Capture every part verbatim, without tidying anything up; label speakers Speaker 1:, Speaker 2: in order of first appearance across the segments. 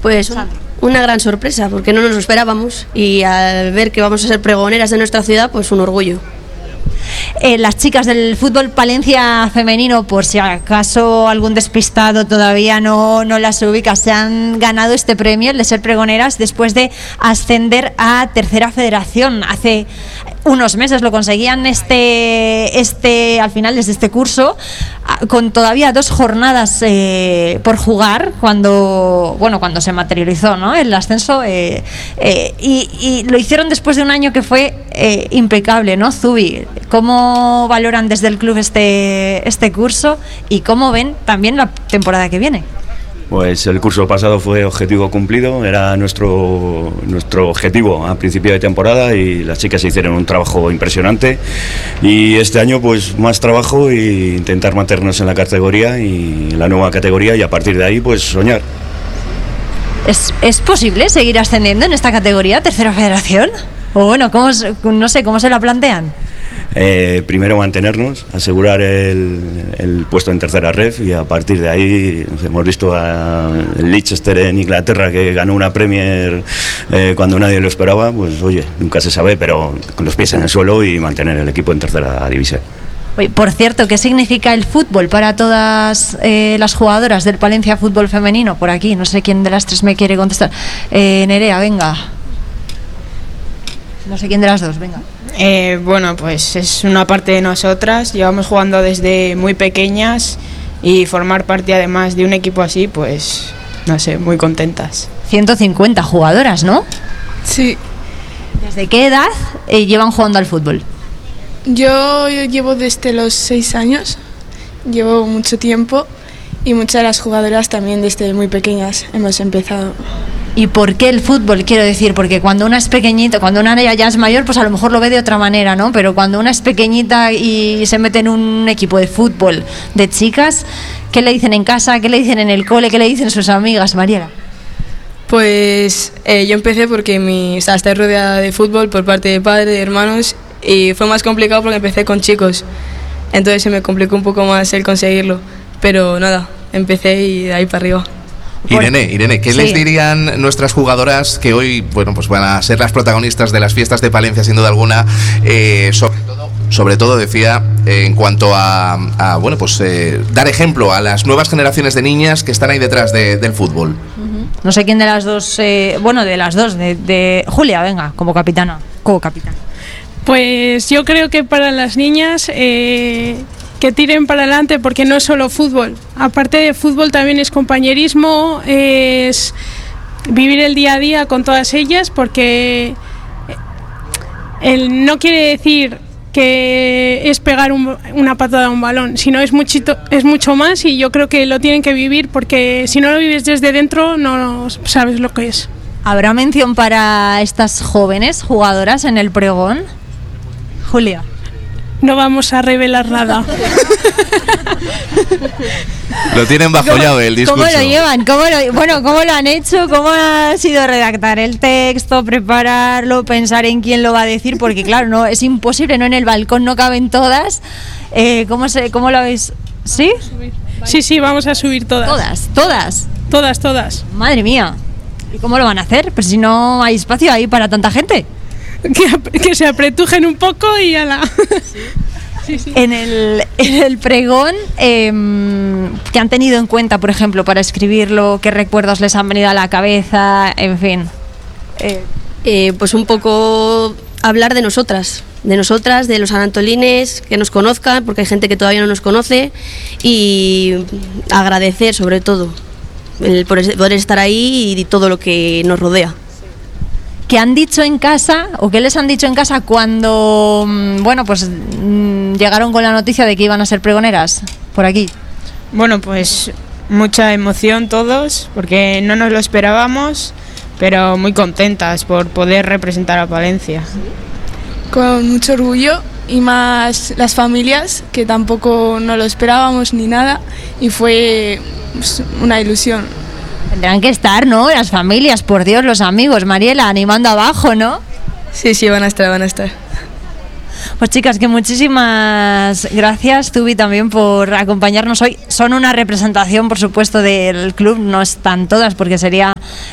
Speaker 1: Pues un, una gran sorpresa, porque no nos lo esperábamos, y al ver que vamos a ser pregoneras de nuestra ciudad, pues un orgullo.
Speaker 2: Eh, las chicas del fútbol Palencia femenino, por si acaso algún despistado todavía no, no las ubica, se han ganado este premio, el de ser pregoneras, después de ascender a tercera federación. Hace unos meses lo conseguían este, este al final desde este curso, con todavía dos jornadas eh, por jugar, cuando bueno cuando se materializó, ¿no?, el ascenso, eh, eh, y, y lo hicieron después de un año que fue eh, impecable, ¿no? Zubi, ¿cómo valoran desde el club este, este curso y cómo ven también la temporada que viene?
Speaker 3: Pues el curso pasado fue objetivo cumplido, era nuestro, nuestro objetivo a principio de temporada, y las chicas hicieron un trabajo impresionante, y este año pues más trabajo e intentar mantenernos en la categoría y en la nueva categoría, y a partir de ahí pues soñar.
Speaker 2: ¿Es, es posible seguir ascendiendo en esta categoría, tercera federación? O bueno, ¿cómo, no sé, ¿cómo se la plantean?
Speaker 3: Eh, primero mantenernos, asegurar el, el puesto en tercera ref, y a partir de ahí nos hemos visto a el Leicester en Inglaterra, que ganó una Premier eh, cuando nadie lo esperaba. Pues oye, nunca se sabe, pero con los pies en el suelo y mantener el equipo en tercera división.
Speaker 2: Oye, por cierto, ¿qué significa el fútbol para todas eh, las jugadoras del Palencia Fútbol Femenino? Por aquí, no sé quién de las tres me quiere contestar. eh, Nerea, venga. No sé quién de las dos, venga.
Speaker 4: Eh, bueno, pues es una parte de nosotras, llevamos jugando desde muy pequeñas, y formar parte además de un equipo así, pues no sé, muy contentas.
Speaker 2: ciento cincuenta jugadoras, ¿no?
Speaker 5: Sí.
Speaker 2: ¿Desde qué edad eh, llevan jugando al fútbol?
Speaker 5: Yo, yo llevo desde los seis años, llevo mucho tiempo, y muchas de las jugadoras también desde muy pequeñas hemos empezado.
Speaker 2: ¿Y por qué el fútbol? Quiero decir, porque cuando una es pequeñita, cuando una ya es mayor, pues a lo mejor lo ve de otra manera, ¿no? Pero cuando una es pequeñita y se mete en un equipo de fútbol de chicas, ¿qué le dicen en casa? ¿Qué le dicen en el cole? ¿Qué le dicen sus amigas, Mariela?
Speaker 6: Pues eh, yo empecé porque mi, o sea, estoy rodeada de fútbol por parte de padres, de hermanos, y fue más complicado porque empecé con chicos, entonces se me complicó un poco más el conseguirlo, pero nada, empecé y de ahí para arriba.
Speaker 7: Irene, Irene, ¿qué
Speaker 2: sí.
Speaker 7: les dirían nuestras jugadoras que hoy, bueno, pues van a ser las protagonistas de las fiestas de Palencia, sin duda alguna, eh, sobre todo, sobre todo decía, eh, en cuanto a, a bueno, pues eh, dar ejemplo a las nuevas generaciones de niñas que están ahí detrás de, del fútbol?
Speaker 2: Uh-huh. No sé quién de las dos, eh, bueno, de las dos, de, de Julia, venga, como capitana, como capitana.
Speaker 8: Pues yo creo que para las niñas eh, que tiren para adelante, porque no es solo fútbol. Aparte de fútbol también es compañerismo, es vivir el día a día con todas ellas, porque el, no quiere decir que es pegar un, una patada a un balón, sino es, muchito, es mucho más, y yo creo que lo tienen que vivir, porque si no lo vives desde dentro no sabes lo que es.
Speaker 2: ¿Habrá mención para estas jóvenes jugadoras en el pregón? Julia.
Speaker 8: No vamos a revelar nada.
Speaker 7: Lo tienen bajo llave el discurso.
Speaker 2: ¿Cómo lo llevan? ¿Cómo lo, bueno, ¿cómo lo han hecho? ¿Cómo ha sido redactar el texto, prepararlo, pensar en quién lo va a decir? Porque claro, no es imposible, no en el balcón no caben todas. Eh, ¿cómo, se, ¿Cómo lo habéis...? ¿Sí?
Speaker 8: Sí, sí, vamos a subir todas.
Speaker 2: ¿Todas? ¿Todas?
Speaker 8: Todas, todas.
Speaker 2: Madre mía. ¿Y cómo lo van a hacer? Pues si no hay espacio ahí para tanta gente.
Speaker 8: Que, que se apretujen un poco y ala. Sí, sí.
Speaker 2: En el, en el pregón, eh, ¿qué han tenido en cuenta, por ejemplo, para escribirlo? ¿Qué recuerdos les han venido a la cabeza? En fin.
Speaker 1: Eh, eh, pues un poco hablar de nosotras, de nosotras, de los anantolines, que nos conozcan, porque hay gente que todavía no nos conoce, y agradecer sobre todo el poder estar ahí y todo lo que nos rodea.
Speaker 2: ¿Qué han dicho en casa o qué les han dicho en casa cuando, bueno, pues llegaron con la noticia de que iban a ser pregoneras por aquí?
Speaker 4: Bueno, pues mucha emoción todos, porque no nos lo esperábamos, pero muy contentas por poder representar a Palencia.
Speaker 5: Con mucho orgullo, y más las familias, que tampoco no lo esperábamos ni nada, y fue pues, una ilusión.
Speaker 2: Tendrán que estar, ¿no? Las familias, por Dios, los amigos, Mariela, animando abajo, ¿no?
Speaker 6: Sí, sí, van a estar, van a estar.
Speaker 2: Pues chicas, que muchísimas gracias, Zubi, también por acompañarnos hoy. Son una representación, por supuesto, del club, no están todas porque sería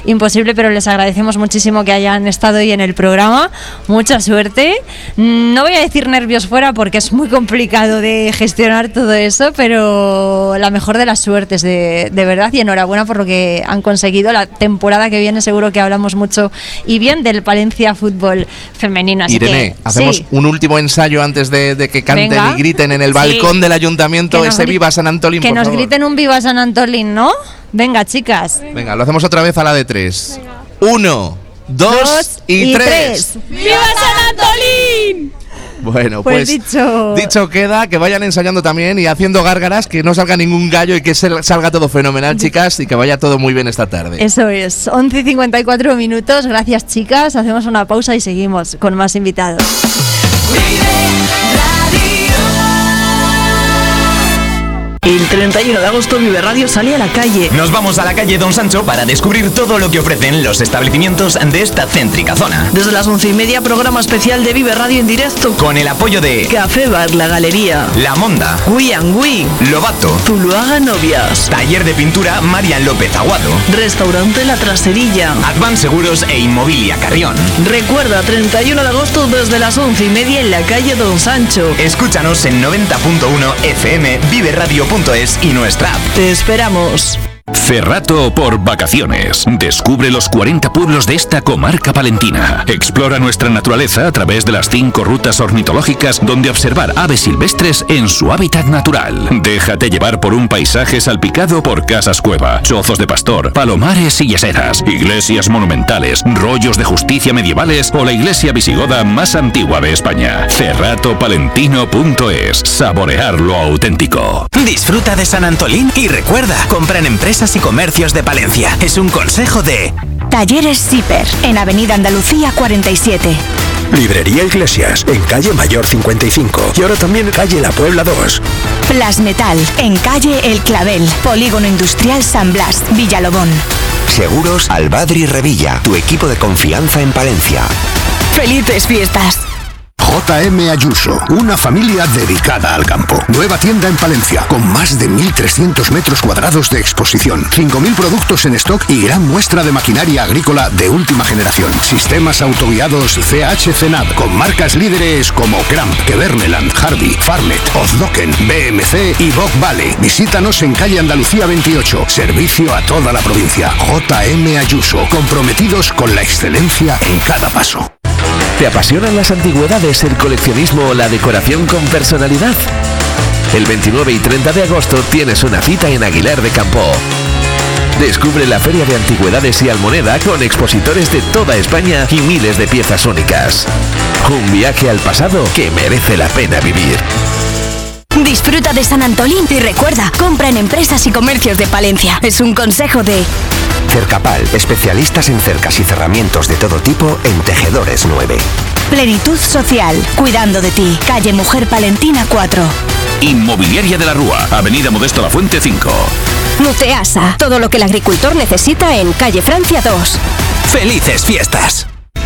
Speaker 2: imposible, pero les agradecemos muchísimo que hayan estado hoy en el programa. Mucha suerte. No voy a decir nervios fuera porque es muy complicado de gestionar todo eso, pero la mejor de las suertes, de, de verdad, y enhorabuena por lo que han conseguido. La temporada que viene seguro que hablamos mucho y bien del Palencia Fútbol Femenino. Así
Speaker 7: Irene,
Speaker 2: que,
Speaker 7: hacemos
Speaker 2: sí.
Speaker 7: un último ensayo antes de, de que canten
Speaker 2: Venga.
Speaker 7: y griten en el balcón
Speaker 2: Sí.
Speaker 7: del ayuntamiento ese
Speaker 2: gri-
Speaker 7: Viva San Antolín,
Speaker 2: Que
Speaker 7: por
Speaker 2: nos
Speaker 7: favor.
Speaker 2: griten un Viva San Antolín, ¿no? Venga, chicas.
Speaker 7: Venga, lo hacemos otra vez a la de tres. Uno, dos,
Speaker 2: Dos
Speaker 7: y,
Speaker 2: y
Speaker 7: tres.
Speaker 2: tres.
Speaker 8: ¡Viva San Antolín!
Speaker 7: Bueno,
Speaker 2: Pues
Speaker 7: pues,
Speaker 2: dicho.
Speaker 7: dicho queda, que vayan ensayando también y haciendo gárgaras, que no salga ningún gallo y que se- salga todo fenomenal, chicas, y que vaya todo muy bien esta tarde.
Speaker 2: Eso es, once y cincuenta y cuatro minutos. Gracias, chicas. Hacemos una pausa y seguimos con más invitados.
Speaker 9: El treinta y uno de agosto Vive Radio sale a la calle.
Speaker 10: Nos vamos a la calle Don Sancho para descubrir todo lo que ofrecen los establecimientos de esta céntrica zona.
Speaker 9: Desde las once y media, programa especial de Vive Radio en directo.
Speaker 10: Con el apoyo de
Speaker 9: Café Bar La Galería,
Speaker 10: La Monda,
Speaker 9: We and We,
Speaker 10: Lobato,
Speaker 9: Zuluaga Novias,
Speaker 10: Taller de Pintura Marian López Aguado,
Speaker 9: Restaurante La Traserilla.
Speaker 10: Advan Seguros e Inmobilia Carrión.
Speaker 9: Recuerda, treinta y uno de agosto desde las once y media en la calle Don Sancho.
Speaker 10: Escúchanos en noventa punto uno F M, vive radio punto es y nuestra app.
Speaker 9: Te esperamos.
Speaker 11: Cerrato por vacaciones. Descubre los cuarenta pueblos de esta comarca palentina. Explora nuestra naturaleza a través de las cinco rutas ornitológicas donde observar aves silvestres en su hábitat natural. Déjate llevar por un paisaje salpicado por casas cueva, chozos de pastor, palomares y yeseras, iglesias monumentales, rollos de justicia medievales o la iglesia visigoda más antigua de España. cerrato palentino punto es. Saborear lo auténtico.
Speaker 10: Disfruta de San Antolín y recuerda, compra en empresas y comercios de Palencia. Es un consejo de
Speaker 12: Talleres Zipper, en Avenida Andalucía cuarenta y siete.
Speaker 13: Librería Iglesias, en calle Mayor cincuenta y cinco. Y ahora también en calle La Puebla dos.
Speaker 12: Plasmetal, en calle El Clavel, Polígono Industrial San Blas, Villalobón.
Speaker 14: Seguros Albadri Revilla, tu equipo de confianza en Palencia.
Speaker 12: ¡Felices fiestas!
Speaker 13: J M Ayuso, una familia dedicada al campo. Nueva tienda en Palencia, con más de mil trescientos metros cuadrados de exposición, cinco mil productos en stock y gran muestra de maquinaria agrícola de última generación. Sistemas autoguiados C H C N A D, con marcas líderes como Cramp, Keverneland, Harvey, Farmet, Ozdoken, B M C y Bock Valley. Visítanos en calle Andalucía veintiocho. Servicio a toda la provincia. J M Ayuso, comprometidos con la excelencia en cada paso.
Speaker 15: ¿Te apasionan las antigüedades, el coleccionismo o la decoración con personalidad? El veintinueve y treinta de agosto tienes una cita en Aguilar de Campoo. Descubre la Feria de Antigüedades y Almoneda con expositores de toda España y miles de piezas únicas. Un viaje al pasado que merece la pena vivir.
Speaker 12: Disfruta de San Antolín y recuerda, compra en empresas y comercios de Palencia. Es un consejo de
Speaker 14: Cercapal, especialistas en cercas y cerramientos de todo tipo en Tejedores nueve.
Speaker 12: Plenitud Social, cuidando de ti. Calle Mujer Palentina cuatro.
Speaker 11: Inmobiliaria de la Rúa, Avenida Modesto Lafuente cinco.
Speaker 12: Nuteasa, todo lo que el agricultor necesita en calle Francia dos.
Speaker 10: ¡Felices fiestas!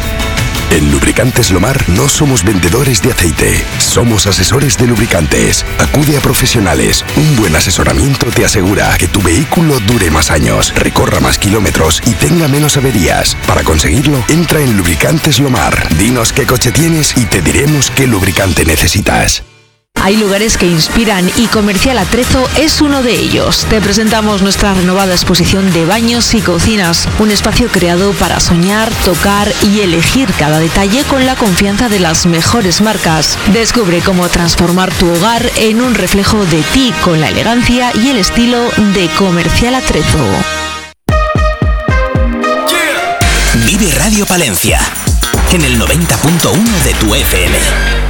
Speaker 13: En Lubricantes Lomar no somos vendedores de aceite, somos asesores de lubricantes. Acude a profesionales. Un buen asesoramiento te asegura que tu vehículo dure más años, recorra más kilómetros y tenga menos averías. Para conseguirlo, entra en Lubricantes Lomar. Dinos qué coche tienes y te diremos qué lubricante necesitas.
Speaker 16: Hay lugares que inspiran y Comercial Atrezo es uno de ellos. Te presentamos nuestra renovada exposición de baños y cocinas, un espacio creado para soñar, tocar y elegir cada detalle con la confianza de las mejores marcas. Descubre cómo transformar tu hogar en un reflejo de ti con la elegancia y el estilo de Comercial Atrezo.
Speaker 10: Vive Radio Palencia, en el noventa punto uno de tu F M.